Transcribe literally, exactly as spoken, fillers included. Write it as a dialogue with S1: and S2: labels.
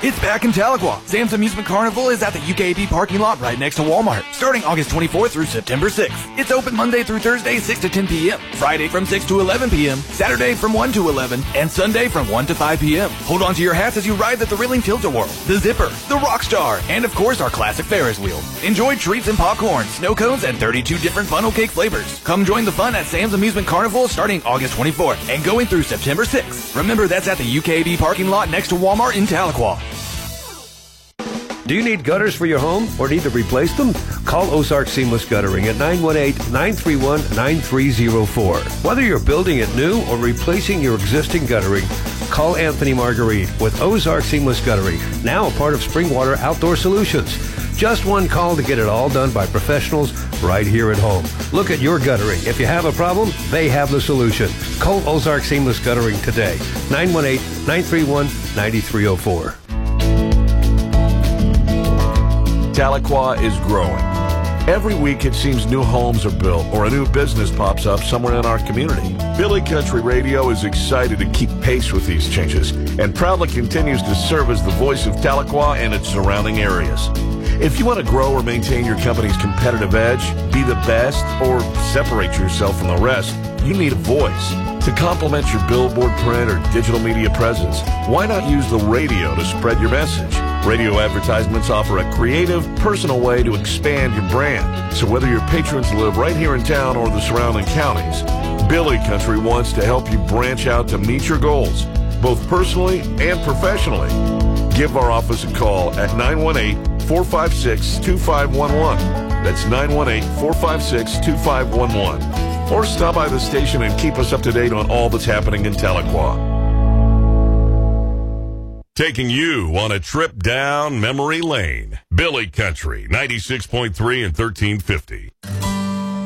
S1: It's back in Tahlequah. Sam's Amusement Carnival is at the U K A B parking lot right next to Walmart, starting August twenty-fourth through September sixth. It's open Monday through Thursday, six to ten p.m., Friday from six to eleven p.m., Saturday from one to eleven, and Sunday from one to five p.m. Hold on to your hats as you ride the thrilling Tilt-A-Whirl, the Zipper, the Rockstar, and of course our classic Ferris wheel. Enjoy treats and popcorn, snow cones, and thirty-two different funnel cake flavors. Come join the fun at Sam's Amusement Carnival starting August twenty-fourth and going through September sixth. Remember, that's at the U K A B parking lot next to Walmart in Tahlequah.
S2: Do you need gutters for your home or need to replace them? Call Ozark Seamless Guttering at nine one eight, nine three one, nine three zero four. Whether you're building it new or replacing your existing guttering, call Anthony Marguerite with Ozark Seamless Guttering, now a part of Springwater Outdoor Solutions. Just one call to get it all done by professionals right here at home. Look at your guttering. If you have a problem, they have the solution. Call Ozark Seamless Guttering today. nine one eight, nine three one, nine three zero four.
S3: Tahlequah is growing. Every week it seems new homes are built or a new business pops up somewhere in our community. Billy Country Radio is excited to keep pace with these changes and proudly continues to serve as the voice of Tahlequah and its surrounding areas. If you want to grow or maintain your company's competitive edge, be the best, or separate yourself from the rest, you need a voice. To complement your billboard, print, or digital media presence, why not use the radio to spread your message? Radio advertisements offer a creative, personal way to expand your brand. So whether your patrons live right here in town or the surrounding counties, Billy Country wants to help you branch out to meet your goals, both personally and professionally. Give our office a call at nine one eight, four five six, two five one one. That's nine one eight, four five six, two five one one. Or stop by the station and keep us up to date on all that's happening in Tahlequah.
S4: Taking you on a trip down memory lane. Billy Country, ninety-six point three and thirteen fifty.